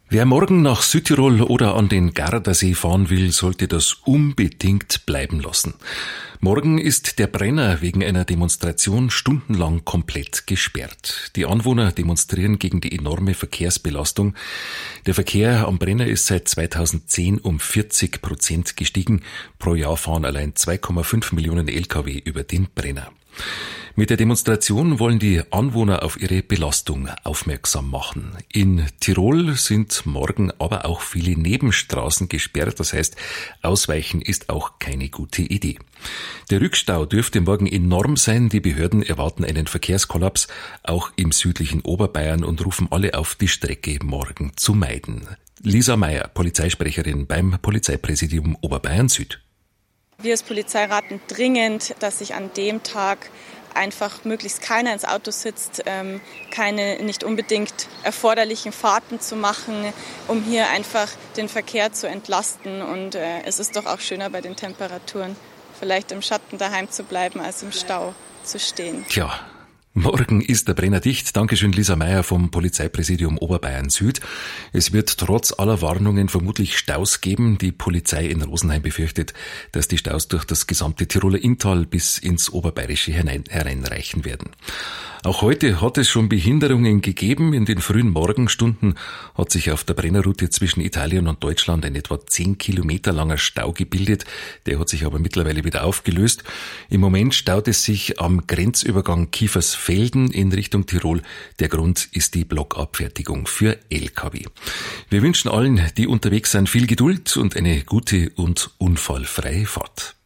Wer morgen nach Südtirol oder an den Gardasee fahren will, sollte das unbedingt bleiben lassen. Morgen ist der Brenner wegen einer Demonstration stundenlang komplett gesperrt. Die Anwohner demonstrieren gegen die enorme Verkehrsbelastung. Der Verkehr am Brenner ist seit 2010 um 40% gestiegen. Pro Jahr fahren allein 2,5 Millionen Lkw über den Brenner. Mit der Demonstration wollen die Anwohner auf ihre Belastung aufmerksam machen. In Tirol sind morgen aber auch viele Nebenstraßen gesperrt. Das heißt, ausweichen ist auch keine gute Idee. Der Rückstau dürfte morgen enorm sein. Die Behörden erwarten einen Verkehrskollaps, auch im südlichen Oberbayern, und rufen alle auf, die Strecke morgen zu meiden. Lisa Meyer, Polizeisprecherin beim Polizeipräsidium Oberbayern Süd. Wir als Polizei raten dringend, dass sich an dem Tag einfach möglichst keiner ins Auto sitzt, keine nicht unbedingt erforderlichen Fahrten zu machen, um hier einfach den Verkehr zu entlasten. Und es ist doch auch schöner bei den Temperaturen, vielleicht im Schatten daheim zu bleiben, als im Stau zu stehen. Tja, morgen ist der Brenner dicht. Dankeschön, Lisa Meyer vom Polizeipräsidium Oberbayern Süd. Es wird trotz aller Warnungen vermutlich Staus geben. Die Polizei in Rosenheim befürchtet, dass die Staus durch das gesamte Tiroler Inntal bis ins Oberbayerische hereinreichen werden. Auch heute hat es schon Behinderungen gegeben. In den frühen Morgenstunden hat sich auf der Brennerroute zwischen Italien und Deutschland ein etwa 10 Kilometer langer Stau gebildet. Der hat sich aber mittlerweile wieder aufgelöst. Im Moment staut es sich am Grenzübergang Kiefersfelden in Richtung Tirol. Der Grund ist die Blockabfertigung für Lkw. Wir wünschen allen, die unterwegs sind, viel Geduld und eine gute und unfallfreie Fahrt.